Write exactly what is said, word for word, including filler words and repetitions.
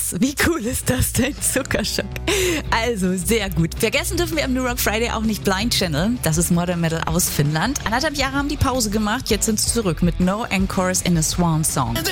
krass. Wie cool ist das denn? Zuckerschock. Also, sehr gut. Vergessen dürfen wir am New Rock Friday auch nicht Blind Channel. Das ist Modern Metal aus Finnland. Anderthalb Jahre haben die Pause gemacht. Jetzt sind sie zurück mit No Encores in a Swan Song.